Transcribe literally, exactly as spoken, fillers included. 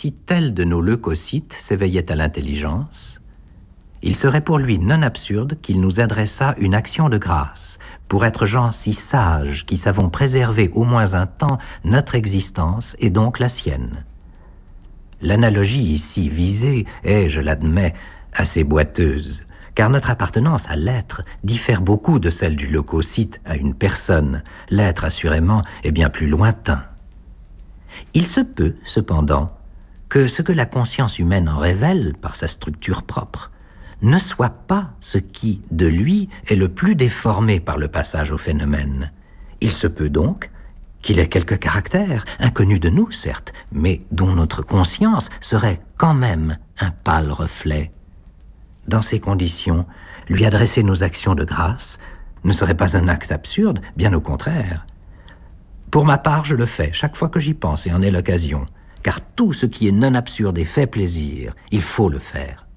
si tel de nos leucocytes s'éveillait à l'intelligence, il serait pour lui non absurde qu'il nous adressât une action de grâce, pour être gens si sages qui savons préserver au moins un temps notre existence et donc la sienne. L'analogie ici visée est, je l'admets, assez boiteuse, car notre appartenance à l'être diffère beaucoup de celle du leucocyte à une personne. L'être, assurément, est bien plus lointain. Il se peut, cependant, que ce que la conscience humaine en révèle par sa structure propre ne soit pas ce qui, de lui, est le plus déformé par le passage au phénomène. Il se peut donc qu'il ait quelques caractères, inconnus de nous, certes, mais dont notre conscience serait quand même un pâle reflet. Dans ces conditions, lui adresser nos actions de grâce ne serait pas un acte absurde, bien au contraire. Pour ma part, je le fais chaque fois que j'y pense et en ai l'occasion, car tout ce qui est non absurde et fait plaisir, il faut le faire.